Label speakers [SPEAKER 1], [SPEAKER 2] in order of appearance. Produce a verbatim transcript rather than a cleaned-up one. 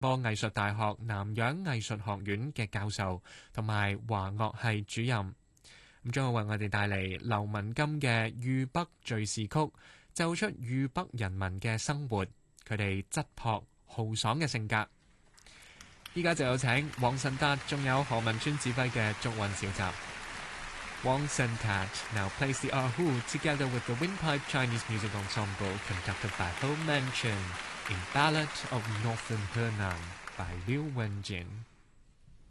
[SPEAKER 1] 波藝術大學南洋藝術學院嘅教授同埋華樂系主任，咁將會為我哋帶嚟劉文金嘅《豫北敘事曲》，奏出豫北人民嘅生活，佢哋質樸豪爽嘅性格。依家就有請黃慎達仲有何文川指揮嘅祝韻小集。Wang Sentat now plays the erhu together with the Windpipe Chinese Music Ensemble conducted by Ho Manchun in Ballad of Northern Henan by Liu Wenjin.